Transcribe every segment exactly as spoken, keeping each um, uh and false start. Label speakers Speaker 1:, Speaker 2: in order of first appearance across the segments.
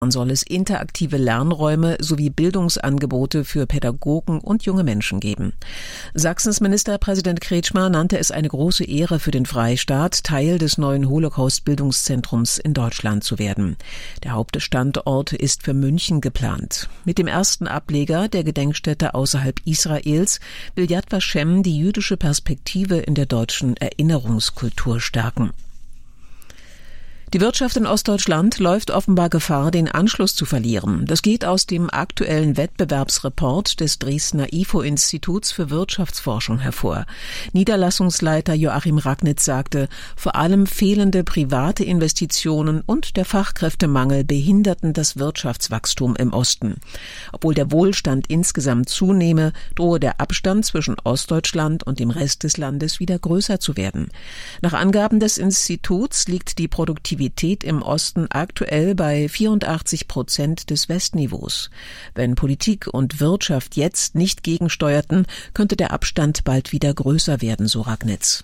Speaker 1: soll es interaktive Lernräume sowie Bildungsangebote für Pädagogen und junge Menschen geben. Sachsens Ministerpräsident Kretschmer nannte es eine große Ehre für den Freistaat, Teil des neuen Holocaust-Bildungszentrums in Deutschland zu werden. Der Hauptstandort ist für München geplant. Mit dem ersten Ableger der Gedenkstätte außerhalb Israels will Yad Vashem die jüdische Perspektive in der deutschen Erinnerungskultur stärken. Die Wirtschaft in Ostdeutschland läuft offenbar Gefahr, den Anschluss zu verlieren. Das geht aus dem aktuellen Wettbewerbsreport des Dresdner I F O-Instituts für Wirtschaftsforschung hervor. Niederlassungsleiter Joachim Ragnitz sagte, vor allem fehlende private Investitionen und der Fachkräftemangel behinderten das Wirtschaftswachstum im Osten. Obwohl der Wohlstand insgesamt zunehme, drohe der Abstand zwischen Ostdeutschland und dem Rest des Landes wieder größer zu werden. Nach Angaben des Instituts liegt die Produktivität im Osten aktuell bei vierundachtzig Prozent des Westniveaus. Wenn Politik und Wirtschaft jetzt nicht gegensteuerten, könnte der Abstand bald wieder größer werden, so Ragnitz.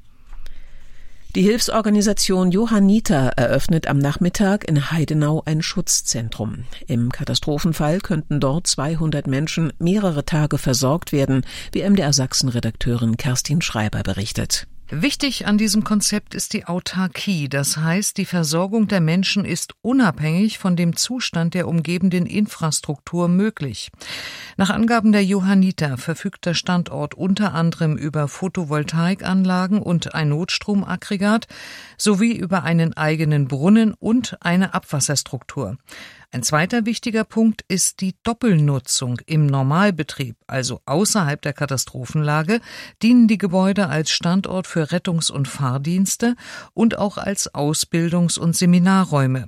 Speaker 1: Die Hilfsorganisation Johanniter eröffnet am Nachmittag in Heidenau ein Schutzzentrum. Im Katastrophenfall könnten dort zweihundert Menschen mehrere Tage versorgt werden, wie M D R Sachsen-Redakteurin Kerstin Schreiber berichtet.
Speaker 2: Wichtig an diesem Konzept ist die Autarkie, das heißt, die Versorgung der Menschen ist unabhängig von dem Zustand der umgebenden Infrastruktur möglich. Nach Angaben der Johanniter verfügt der Standort unter anderem über Photovoltaikanlagen und ein Notstromaggregat sowie über einen eigenen Brunnen und eine Abwasserstruktur. Ein zweiter wichtiger Punkt ist die Doppelnutzung. Im Normalbetrieb, also außerhalb der Katastrophenlage, dienen die Gebäude als Standort für Rettungs- und Fahrdienste und auch als Ausbildungs- und Seminarräume.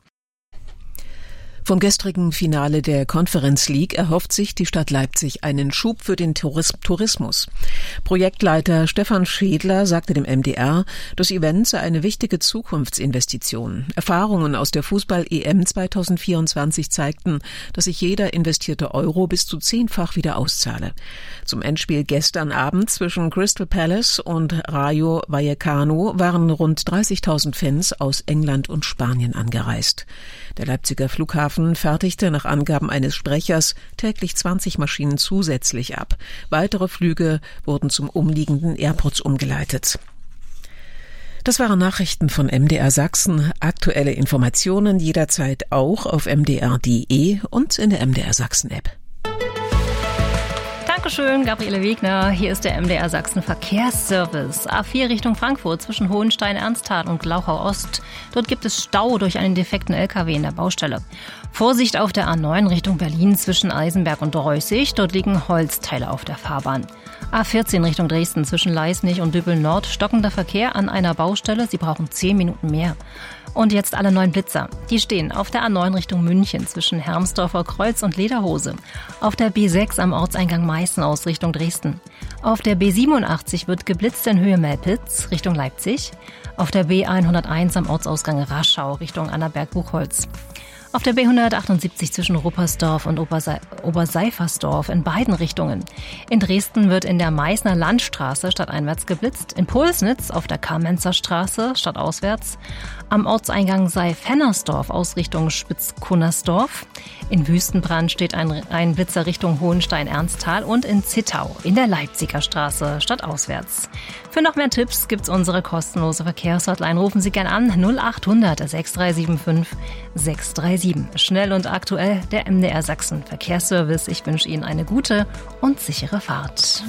Speaker 1: Vom gestrigen Finale der Conference League erhofft sich die Stadt Leipzig einen Schub für den Tourismus. Projektleiter Stefan Schädler sagte dem M D R, das Event sei eine wichtige Zukunftsinvestition. Erfahrungen aus der Fußball-E M zweitausendvierundzwanzig zeigten, dass sich jeder investierte Euro bis zu zehnfach wieder auszahle. Zum Endspiel gestern Abend zwischen Crystal Palace und Rayo Vallecano waren rund dreißigtausend Fans aus England und Spanien angereist. Der Leipziger Flughafen fertigte nach Angaben eines Sprechers täglich zwanzig Maschinen zusätzlich ab. Weitere Flüge wurden zum umliegenden Airports umgeleitet. Das waren Nachrichten von M D R Sachsen. Aktuelle Informationen jederzeit auch auf m d r punkt d e und in der M D R Sachsen App.
Speaker 3: Dankeschön, Gabriele Wegner. Hier ist der M D R Sachsen Verkehrsservice. A vier Richtung Frankfurt zwischen Hohenstein-Ernsthal und Glauchau-Ost. Dort gibt es Stau durch einen defekten L K W in der Baustelle. Vorsicht auf der A neun Richtung Berlin zwischen Eisenberg und Reußig. Dort liegen Holzteile auf der Fahrbahn. A vierzehn Richtung Dresden zwischen Leisnig und Düppel-Nord. Stockender Verkehr an einer Baustelle. Sie brauchen zehn Minuten mehr. Und jetzt alle neun Blitzer. Die stehen auf der A neun Richtung München zwischen Hermsdorfer Kreuz und Lederhose. Auf der B sechs am Ortseingang Meißenaus Richtung Dresden. Auf der B siebenundachtzig wird geblitzt in Höhe Melpitz Richtung Leipzig. Auf der B hunderteins am Ortsausgang Raschau Richtung Annaberg-Buchholz. Auf der B hundertachtundsiebzig zwischen Ruppersdorf und Oberse- Oberseifersdorf in beiden Richtungen. In Dresden wird in der Meißner Landstraße stadteinwärts geblitzt. In Pulsnitz auf der Kamenzer Straße stadtauswärts. Am Ortseingang Seif-Hennersdorf aus Richtung Spitzkunnersdorf. In Wüstenbrand steht ein, ein Blitzer Richtung Hohenstein-Ernsthal und in Zittau in der Leipziger Straße stadtauswärts. Für noch mehr Tipps gibt's unsere kostenlose Verkehrshotline. Rufen Sie gern an null achthundert sechs drei sieben fünf sechs drei sieben. Schnell und aktuell der M D R Sachsen Verkehrsservice. Ich wünsche Ihnen eine gute und sichere Fahrt.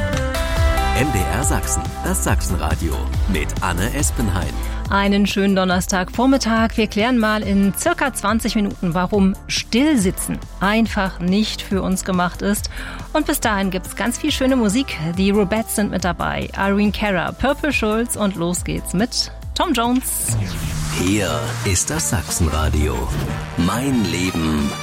Speaker 4: M D R Sachsen, das Sachsenradio mit Anne Espenheim.
Speaker 3: Einen schönen Donnerstagvormittag. Wir klären mal in circa zwanzig Minuten, warum Stillsitzen einfach nicht für uns gemacht ist. Und bis dahin gibt's ganz viel schöne Musik. Die Rubettes sind mit dabei, Irene Cara, Purple Schulz und los geht's mit Tom Jones.
Speaker 4: Hier ist das Sachsenradio. Mein Leben